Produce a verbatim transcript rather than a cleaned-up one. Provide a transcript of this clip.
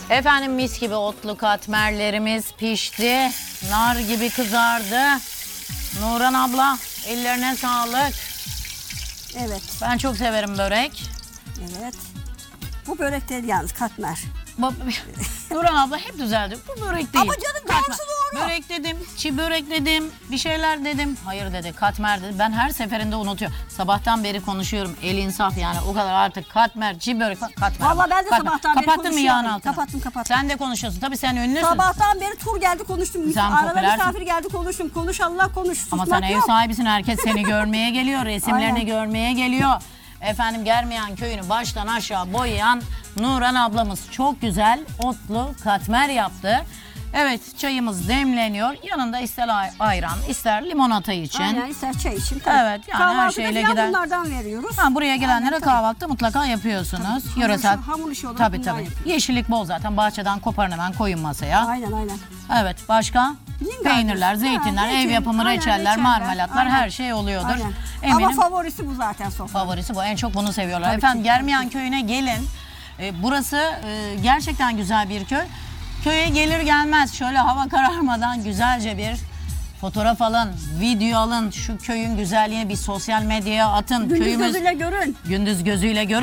Efendim mis gibi otlu katmerlerimiz pişti. Nar gibi kızardı. Nurhan abla ellerine sağlık. Evet. Ben çok severim börek. Evet. Bu börek değil yalnız, katmer. Nurhan abla hep düzeldi. Bu börek değil. Ama canım doğrusu doğru. Börek dedim, çiğ börek dedim, bir şeyler dedim. Hayır dedi, katmer dedi. Ben her seferinde unutuyorum. Sabahtan beri konuşuyorum. El insaf yani, o kadar artık katmer, çiğ börek, katmer. Vallahi ben de katmer. sabahtan beri Kapattın mı yağın konuşuyorum. altını? Kapattım, kapattım. Sen de konuşuyorsun. Tabii sen ünlüsün. Sabahtan beri tur geldi konuştum. Sen Arada popülersin. misafir geldi konuştum. Konuş Allah konuş. Ama Susmak sen ev yok. sahibisin. Herkes seni görmeye geliyor. Resimlerini Aynen. görmeye geliyor. Efendim Germiyan köyünü baştan aşağı boyayan Nurhan ablamız çok güzel otlu katmer yaptı. Evet, çayımız demleniyor. Yanında ister ay- ayran, ister limonata için. Aynen, ister çay için. Tabii. Evet, yani her Kahvaltıda şeyle falan gider. bunlardan veriyoruz. Ha, buraya gelenlere Aynen, tabii. kahvaltı mutlaka yapıyorsunuz. Tabii. Yöresel. Hamur işi- hamur işi olarak Tabii bundan tabii. yapıyoruz. Yeşillik bol zaten. Bahçeden koparın hemen koyun masaya. Aynen aynen. Evet, başka? Bilmiyorum. Peynirler, Ha, zeytinler, ev zeytin, yapımı aynen, reçeller, reçeller, marmelatlar aynen. her şey oluyordur. Aynen. Eminim. Ama favorisi bu zaten sofra. Favorisi bu. En çok bunu seviyorlar. Tabii Efendim ki, Germiyan tabii ki. köyüne gelin. Ee, burası e, gerçekten güzel bir köy. Köye gelir gelmez şöyle hava kararmadan güzelce bir fotoğraf alın, video alın. Şu köyün güzelliğini bir sosyal medyaya atın. Gündüz Köyümüz gözüyle görün. gündüz gözüyle görün.